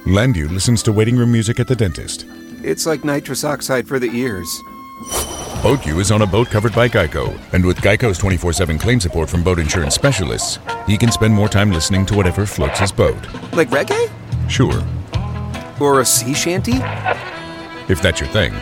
Landu listens to waiting room music at the dentist. It's like nitrous oxide for the ears. BoatU is on a boat covered by Geico, and with Geico's 24/7 claim support from boat insurance specialists, he can spend more time listening to whatever floats his boat. Like reggae? Sure. Or a sea shanty? If that's your thing.